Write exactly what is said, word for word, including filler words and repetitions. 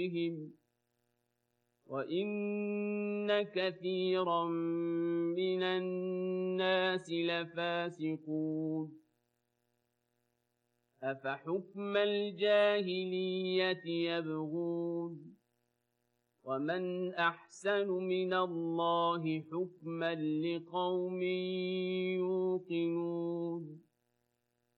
بهم وإن كثيرا من الناس لفاسقون أفحكم الجاهلية يبغون ومن أحسن من الله حكما لقوم يوقنون